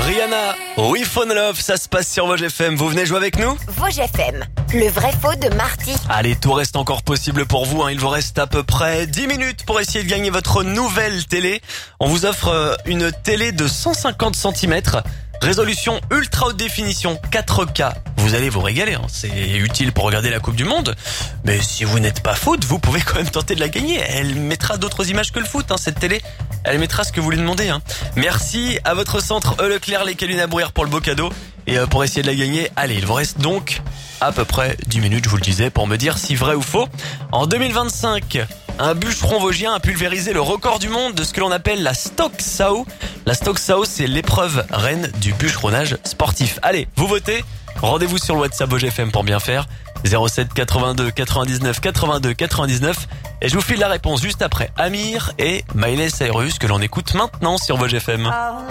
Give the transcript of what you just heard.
Rihanna, We Fall in Love, ça se passe sur Vosges FM. Vous venez jouer avec nous? Vosges FM, le vrai faux de Marty. Allez, tout reste encore possible pour vous. Il vous reste à peu près 10 minutes pour essayer de gagner votre nouvelle télé. On vous offre une télé de 150 cm. Résolution ultra haute définition 4K. Vous allez vous régaler, c'est utile pour regarder la Coupe du Monde. Mais si vous n'êtes pas foot, vous pouvez quand même tenter de la gagner. Elle mettra d'autres images que le foot, cette télé. Elle mettra ce que vous lui demandez. Merci à votre centre Leclerc, les Calunes à Brouillard pour le beau cadeau. Et pour essayer de la gagner, allez, il vous reste donc à peu près 10 minutes, je vous le disais, pour me dire si vrai ou faux. En 2025, un bûcheron vosgien a pulvérisé le record du monde de ce que l'on appelle la Stock Sao. La Stock Sao, c'est l'épreuve reine du bûcheronnage sportif. Allez, vous votez. Rendez-vous sur le WhatsApp Vosges FM pour bien faire. 07 82 99 82 99. Et je vous file la réponse juste après Amir et Miley Cyrus que l'on écoute maintenant sur Vosges FM.